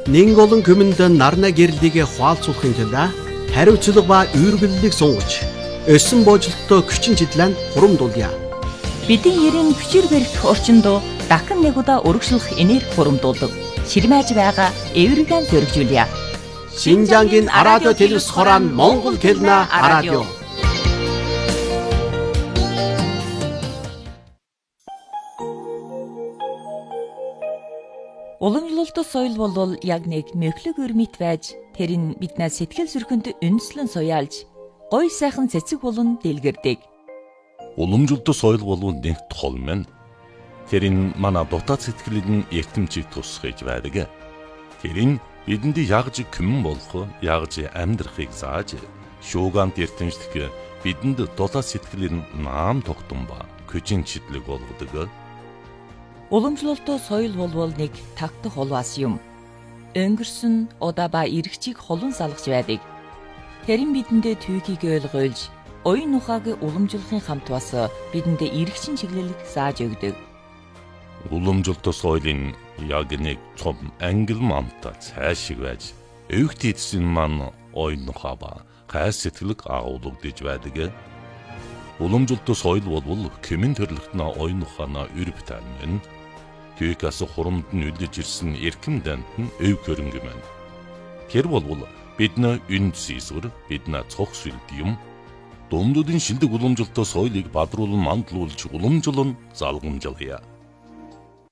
Нэн олон күмэнд нарна гэрлийг хуалцуулахын тулд хариуцлага ба үйргэллийг сунгаж, өссөн бooжилттой хүчин чиглэн хурамдуулъя. Бидний ерэн хүчээр барих орчинд дахин нэг удаа өргөжлөх энерги хурамдуулдаг. Ширмэж байгаа эвэргэн зөргижүүлье. Шинжангийн радио телевиз хорон Монгол хэлний радио. Уламжлалт соёл бол яг нэг мөхлөг өрмит байж тэр нь биднээс сэтгэл зүрхэнд үндэслэн суяалж гоё сайхан цэцэг болон дэлгэрдэг. Уламжлалт соёл бол нэг тол мэн. Тэр нь манай дотоод сэтгэлийн эртэмчийг тусгаж байдаг. Тэр нь бидэнд ягж күмэн болох, ягж амьдрахыг зааж, шуугант эртэмчлэх бидэнд дотоод сэтгэлийн наам тогтсон ба хүчин чиглэг болгодог. Уламжлалт соёл бол нэг тагтах улваас юм. Өнгөрсөн удаа ба эргчийг холон салгаж байдаг. Тэр нь бидэндээ түүхийг ойлгуулж, оюун ухааг уламжлахын хамт бас бидэндээ эргчин чиглэлийг зааж өгдөг. Уламжлалт соёлын яг нэг том ангил мамта цаашиг байж, өвгт эдсэн маань оюун ухаа ба гай сэтгэлэг агуулгадж байдаг. Уламжлалт соёл бол кэмэн төрлөختнө оюун ухаанаа өрбөтөн мэн. Түүхээс хурамд нь үлдэж ирсэн эрхэм дант нь өв хөрөнгө мэн. Тэр бол бидний үнд зэсвэр, бидний цог сүлд юм. Дундуудын шилдэг уламжлалт соёлыг бадруулан мандлуулж уламжлан залгамжлая.